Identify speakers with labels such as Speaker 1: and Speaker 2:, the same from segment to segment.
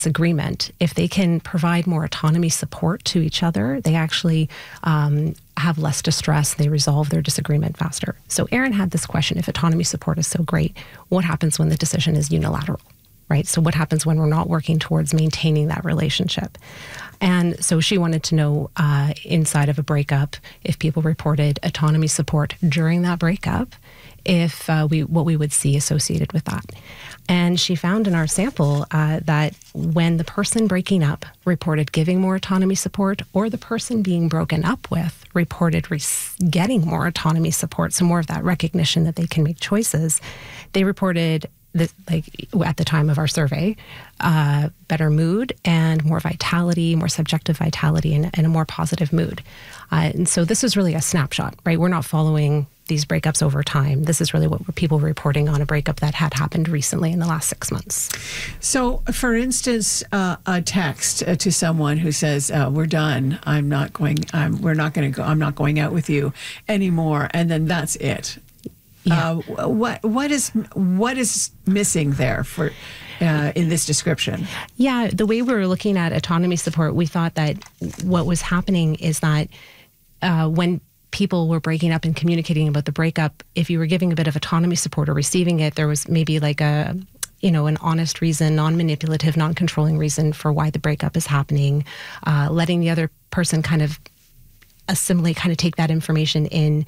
Speaker 1: agreement, if they can provide more autonomy support to each other, they actually have less distress. They resolve their disagreement faster. So Erin had this question: if autonomy support is so great, what happens when the decision is unilateral, right? So what happens when we're not working towards maintaining that relationship? And so she wanted to know inside of a breakup, if people reported autonomy support during that breakup, if what we would see associated with that. And she found in our sample that when the person breaking up reported giving more autonomy support, or the person being broken up with reported getting more autonomy support, so more of that recognition that they can make choices, they reported that, like at the time of our survey, better mood and more vitality, more subjective vitality, and a more positive mood. And so this is really a snapshot, right? We're not following these breakups over time. This is really what people were reporting on a breakup that had happened recently in the last 6 months.
Speaker 2: So, for instance, a text to someone who says, "We're done. I'm not going out with you anymore," and then that's it. Yeah. What is missing there for in this description?
Speaker 1: Yeah, the way we were looking at autonomy support, we thought that what was happening is that when people were breaking up and communicating about the breakup, if you were giving a bit of autonomy support or receiving it, there was maybe like an honest reason, non-manipulative, non-controlling reason for why the breakup is happening, letting the other person kind of assimilate, kind of take that information in,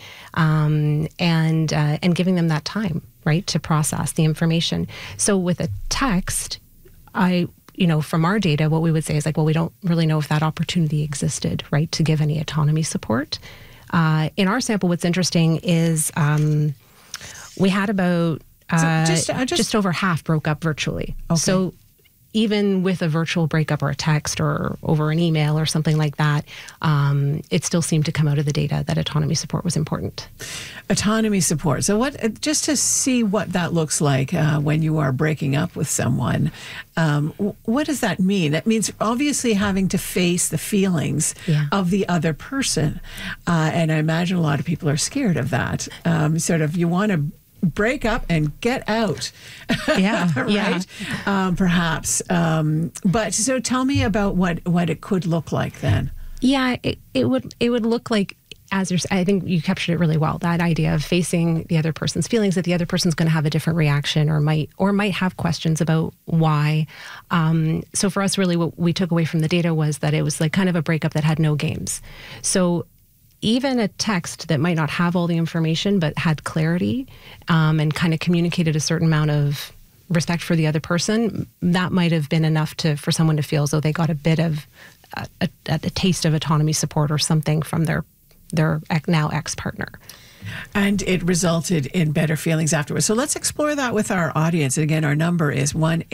Speaker 1: and giving them that time, right, to process the information. So with a text, from our data, what we would say is like, well, we don't really know if that opportunity existed, right, to give any autonomy support. In our sample, what's interesting is we had about just over half broke up virtually. Okay. So even with a virtual breakup or a text or over an email or something like that, it still seemed to come out of the data that autonomy support was important.
Speaker 2: Autonomy support. So just to see what that looks like when you are breaking up with someone, what does that mean? That means obviously having to face the feelings of the other person. And I imagine a lot of people are scared of that. You want to break up and get out.
Speaker 1: Yeah.
Speaker 2: Right?
Speaker 1: Yeah.
Speaker 2: Perhaps. But so tell me about what it could look like then.
Speaker 1: Yeah, it would look like, I think you captured it really well, that idea of facing the other person's feelings, that the other person's going to have a different reaction or might have questions about why. So for us, really what we took away from the data was that it was like kind of a breakup that had no games. So even a text that might not have all the information but had clarity and kind of communicated a certain amount of respect for the other person, that might have been enough for someone to feel as though they got a bit of a taste of autonomy support or something from their now ex-partner.
Speaker 2: And it resulted in better feelings afterwards. So let's explore that with our audience. And again, our number is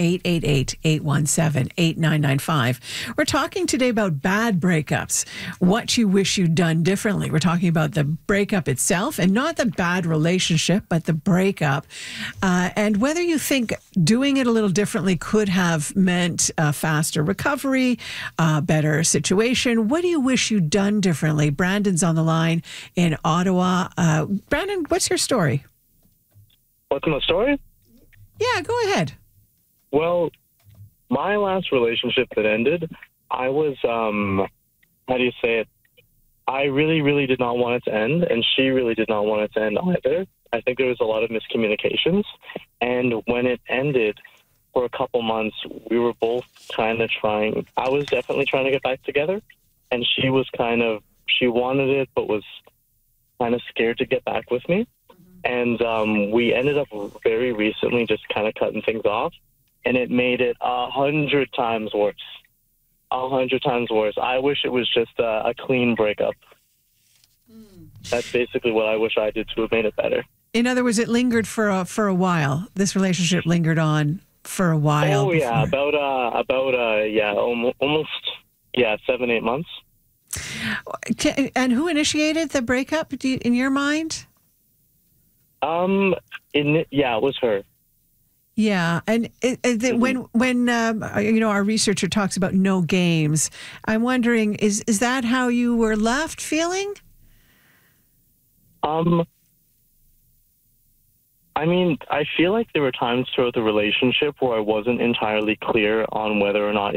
Speaker 2: 1-888-817-8995. We're talking today about bad breakups, what you wish you'd done differently. We're talking about the breakup itself, and not the bad relationship, but the breakup. And whether you think doing it a little differently could have meant a faster recovery, a better situation. What do you wish you'd done differently? Brandon's on the line in Ottawa. Brandon, what's your story?
Speaker 3: What's my story?
Speaker 2: Yeah, go ahead.
Speaker 3: Well, my last relationship that ended, I was, how do you say it? I really, really did not want it to end, and she really did not want it to end either. I think there was a lot of miscommunications, and when it ended, for a couple months, we were both kind of trying. I was definitely trying to get back together, and she wanted it, but was kind of scared to get back with me. And we ended up very recently just kind of cutting things off, and it made it 100 times worse. 100 times worse. I wish it was just a clean breakup. That's basically what I wish I did to have made it better.
Speaker 2: In other words, it lingered for a while. This relationship lingered on for a while.
Speaker 3: Oh, yeah, almost 7-8 months.
Speaker 2: And who initiated the breakup in your mind?
Speaker 3: It was her.
Speaker 2: Yeah, and when our researcher talks about no games, I'm wondering, is that how you were left feeling?
Speaker 3: I mean, I feel like there were times throughout the relationship where I wasn't entirely clear on whether or not